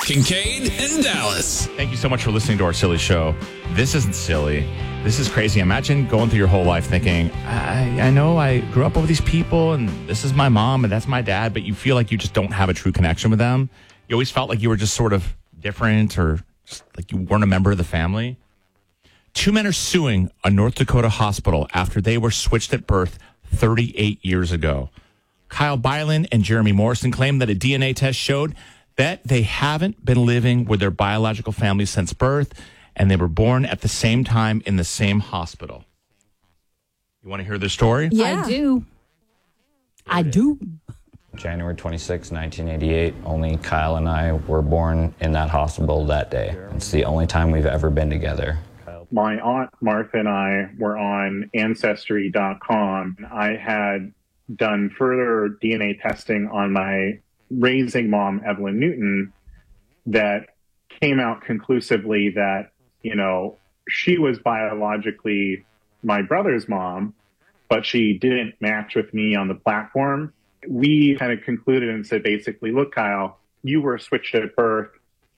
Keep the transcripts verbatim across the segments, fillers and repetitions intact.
Kincaid and Dallas. Thank you so much for listening to our silly show. This isn't silly. This is crazy. Imagine going through your whole life thinking, I, I know I grew up with these people and this is my mom and that's my dad, but you feel like you just don't have a true connection with them. You always felt like you were just sort of different or just like you weren't a member of the family. Two men are suing a North Dakota hospital after they were switched at birth thirty-eight years ago. Kyle Byland and Jeremy Morrison claim that a D N A test showed that they haven't been living with their biological family since birth, and they were born at the same time in the same hospital. You want to hear their story? Yeah. I do. I do. January twenty-sixth, nineteen eighty-eight, only Kyle and I were born in that hospital that day. It's the only time we've ever been together. My aunt Martha and I were on Ancestry dot com. I had done further D N A testing on my raising mom, Evelyn Newton, that came out conclusively that, you know, she was biologically my brother's mom, but she didn't match with me on the platform. We kind of concluded and said, basically, look, Kyle, you were switched at birth.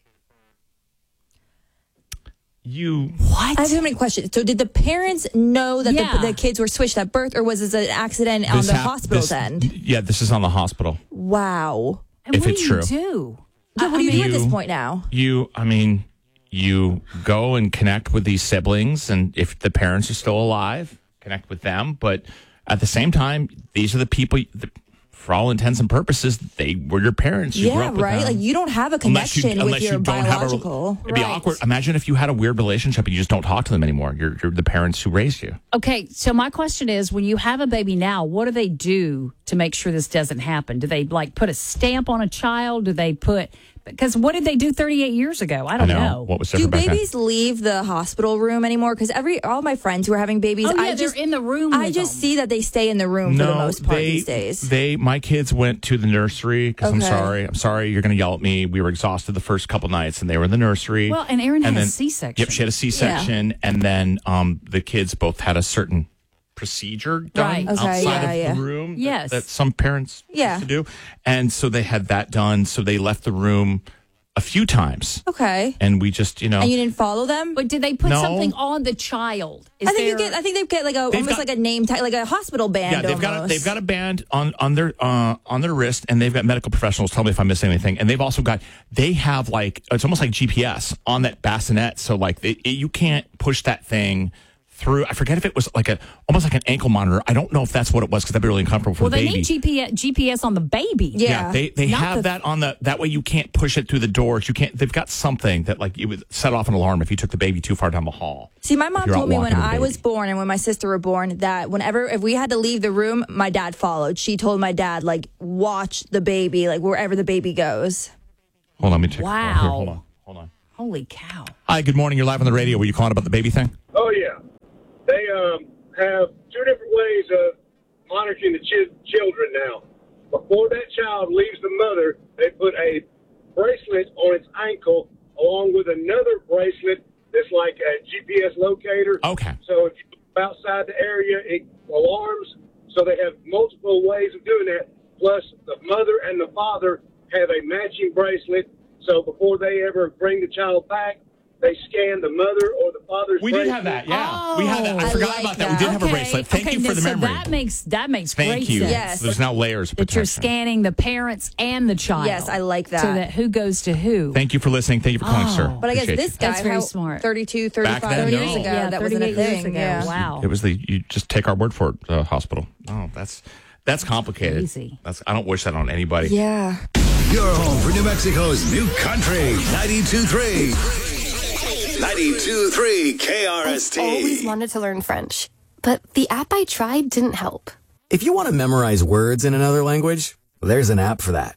You what? I have so many questions. So, did the parents know that Yeah. the, the kids were switched at birth, or was this an accident on This the hap- hospital's this- end? Yeah, this is on the hospital. Wow. And If what it's do true. you do? So, what do you do at this You- point now? You, I mean, you go and connect with these siblings, and if the parents are still alive, connect with them. But at the same time, these are the people, that, for all intents and purposes, they were your parents. You grew Yeah, up with right. them. Like you don't have a Unless you- connection unless with you your don't have a- biological. It'd be Right. awkward. Imagine if you had a weird relationship and you just don't talk to them anymore. You're, you're the parents who raised you. Okay, so my question is, when you have a baby now, what do they do to make sure this doesn't happen? Do they like put a stamp on a child? Do they put because what did they do thirty-eight years ago? I don't I know. know. What was Do different back then? babies leave the hospital room anymore? Because every all my friends who are having babies, Oh, yeah, I they're just in the room I with just them. see that they stay in the room for the most part they, these days. They, my kids went to the nursery because I'm Okay. sorry. I'm sorry. You're going to yell at me. We were exhausted the first couple nights, and they were in the nursery. Well, and Erin had a then, C-section. Yep, she had a C-section, and then um, the kids both had a certain procedure done Right. Okay, outside yeah, of yeah. the room. that- Yes. that, some parents Yeah. used to do, and so they had that done. So they left the room a few times, Okay. and we just you know. And you didn't follow them? But did they put No. something on the child? Is I think you there- get. I think they get like a They've almost got- like a name tag, like a hospital band. Yeah, they've got a, almost. they've got a band on on their uh, on their wrist, and they've got medical professionals. Tell me if I'm missing anything. And they've also got they have like it's almost like G P S on that bassinet, so like it, it- you can't push that thing through. I forget if it was like a almost like an ankle monitor. I don't know if that's what it was because that'd be really uncomfortable for well, the they baby. need G P S, G P S on the baby. Yeah. they they Not have the- that on the that way you can't push it through the doors. You can't. They've got something that like you would set off an alarm if you took the baby too far down the hall. See, my mom you're out told me when walking with a I was baby. born and when my sister were born that whenever if we had to leave the room, my dad followed. She told my dad like watch the baby like wherever the baby goes. Hold on, let me check. Wow. Here, hold on, hold on. Holy cow. Hi, good morning. You're live on the radio. Were you calling about the baby thing? Oh, yeah. They um, have two different ways of monitoring the ch- children now. Before that child leaves the mother, they put a bracelet on its ankle along with another bracelet that's like a G P S locator. Okay. So if you're outside the area, it alarms. So they have multiple ways of doing that. Plus, the mother and the father have a matching bracelet. So before they ever bring the child back, they scan the mother or the father's We did bracelet. have that, yeah. Oh. we had that. I, I forgot like about that. We that. did have a Okay, bracelet. Thank okay, you for the so memory. that makes that makes Thank great you. sense. Yes. There's now layers of That you're protection. scanning the parents and the child. Yes, I like that. So that who goes to who. Thank you for listening. Thank you for calling, Oh. sir. But I guess Appreciate this you. guy, That's very how smart. thirty-two, Back thirty-five then, years no. ago, yeah, that wasn't a thirty-eight years thing. ago. Yeah. Wow. It was the you just take our word for it. Uh, hospital. Oh, that's that's complicated. Crazy. That's I don't wish that on anybody. Yeah. Your home for New Mexico's new country. ninety-two point three. ninety-two point three K R S T. I always wanted to learn French, but the app I tried didn't help. If you want to memorize words in another language, there's an app for that.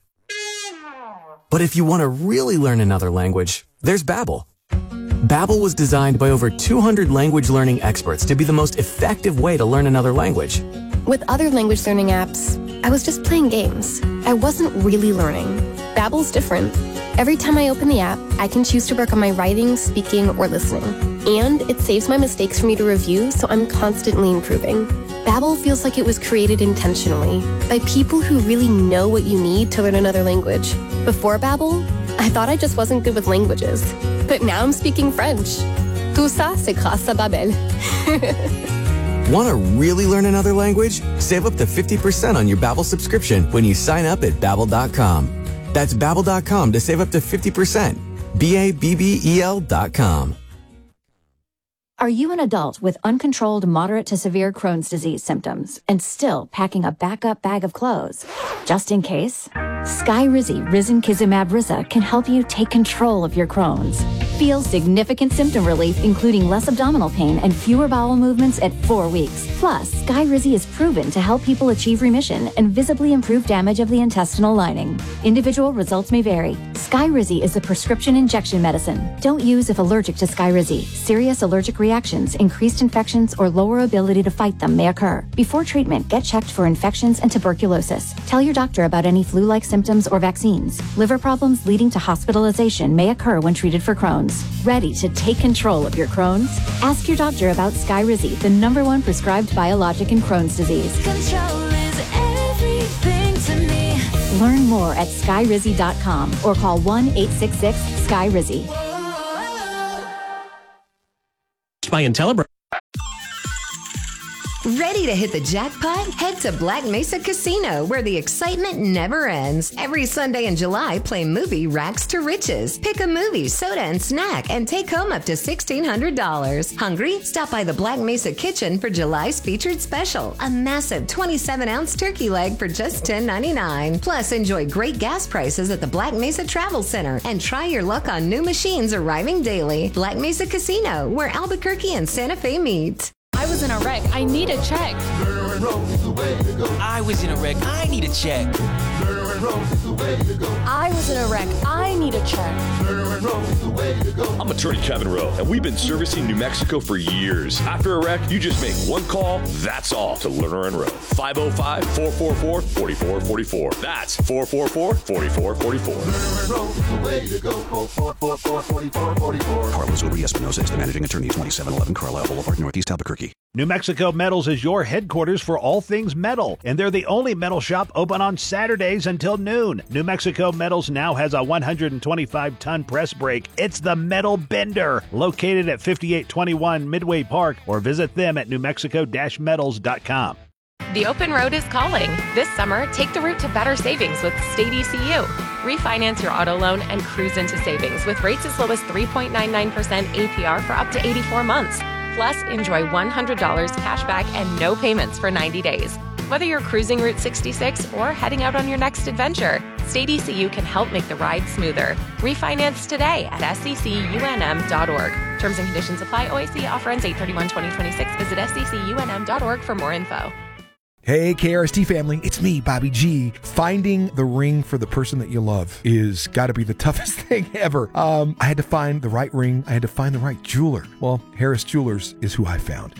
But if you want to really learn another language, there's Babbel. Babbel was designed by over two hundred language learning experts to be the most effective way to learn another language. With other language learning apps, I was just playing games. I wasn't really learning. Babbel's different. Every time I open the app, I can choose to work on my writing, speaking, or listening. And it saves my mistakes for me to review, so I'm constantly improving. Babbel feels like it was created intentionally by people who really know what you need to learn another language. Before Babbel, I thought I just wasn't good with languages, but now I'm speaking French. Tout ça, c'est grâce à Babbel. Want to really learn another language? Save up to fifty percent on your Babbel subscription when you sign up at babbel dot com. That's babbel dot com to save up to fifty percent. B A B B E L dot com. Are you an adult with uncontrolled moderate to severe Crohn's disease symptoms and still packing a backup bag of clothes? Just in case, Skyrizi Risankizumab Riza can help you take control of your Crohn's. Feel significant symptom relief, including less abdominal pain and fewer bowel movements at four weeks. Plus, Skyrizi is proven to help people achieve remission and visibly improve damage of the intestinal lining. Individual results may vary. Skyrizi is a prescription injection medicine. Don't use if allergic to Skyrizi. Serious allergic reactions, increased infections, or lower ability to fight them may occur. Before treatment, get checked for infections and tuberculosis. Tell your doctor about any flu-like symptoms or vaccines. Liver problems leading to hospitalization may occur when treated for Crohn's. Ready to take control of your Crohn's? Ask your doctor about Skyrizi, the number one prescribed biologic in Crohn's disease. Control is everything to me. Learn more at skyrizi dot com or call one eight six six Skyrizi. By Intellibra. Ready to hit the jackpot? Head to Black Mesa Casino, where the excitement never ends. Every Sunday in July, play movie Rags to Riches. Pick a movie, soda, and snack, and take home up to sixteen hundred dollars. Hungry? Stop by the Black Mesa Kitchen for July's featured special. A massive twenty-seven ounce turkey leg for just ten ninety-nine. Plus, enjoy great gas prices at the Black Mesa Travel Center, and try your luck on new machines arriving daily. Black Mesa Casino, where Albuquerque and Santa Fe meet. I was in a wreck. I need a check. I was in a wreck. I need a check. I was in a wreck. I need a check. I'm attorney Kevin Rowe, and we've been servicing New Mexico for years. After a wreck, you just make one call, that's all, to Lerner and Rowe. five oh five, four four four, four four four four. That's four four four, four four four four. Carlos Uri Espinosa is the managing attorney, twenty-seven eleven Carlisle Boulevard, Northeast Albuquerque. New Mexico Metals is your headquarters for all things metal, and they're the only metal shop open on Saturdays until noon. New Mexico Metals now has a one hundred twenty-five ton press brake. It's the Metal Bender, located at fifty-eight twenty-one Midway Park, or visit them at new mexico dash metals dot com. The open road is calling. This summer, take the route to better savings with State E C U. Refinance your auto loan and cruise into savings with rates as low as three point nine nine percent A P R for up to eighty-four months. Plus, enjoy one hundred dollars cash back and no payments for ninety days. Whether you're cruising Route sixty-six or heading out on your next adventure, State E C U can help make the ride smoother. Refinance today at S E C U N M dot org. Terms and conditions apply. O I C offer ends eight thirty-one twenty twenty-six. Visit S E C U N M dot org for more info. Hey, K R S T family, it's me, Bobby G. Finding the ring for the person that you love is got to be the toughest thing ever. Um, I had to find the right ring. I had to find the right jeweler. Well, Harris Jewelers is who I found.